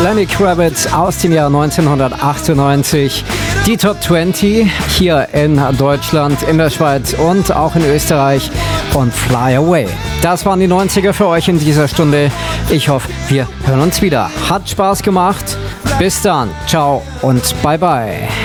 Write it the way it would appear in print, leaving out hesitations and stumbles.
Lenny Kravitz aus dem Jahr 1998. Die Top 20 hier in Deutschland, in der Schweiz und auch in Österreich und Fly Away. Das waren die 90er für euch in dieser Stunde. Ich hoffe, wir hören uns wieder. Hat Spaß gemacht. Bis dann. Ciao und bye bye.